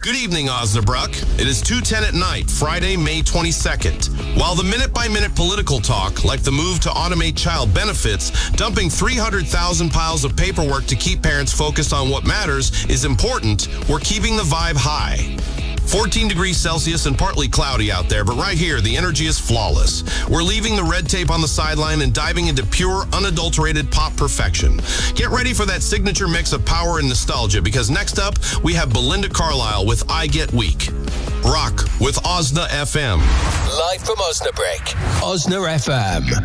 Good evening, Osnabrück. It is 2:10 at night, Friday, May 22nd. While the minute-by-minute political talk, like the move to automate child benefits, dumping 300,000 piles of paperwork to keep parents focused on what matters, is important, we're keeping the vibe high. 14 degrees Celsius and partly cloudy out there, but right here, the energy is flawless. We're leaving the red tape on the sideline and diving into pure, unadulterated pop perfection. Get ready for that signature mix of power and nostalgia, because next up, we have Belinda Carlisle with I Get Weak. Rock with Osna FM. Live from Osnabrück. Osna FM.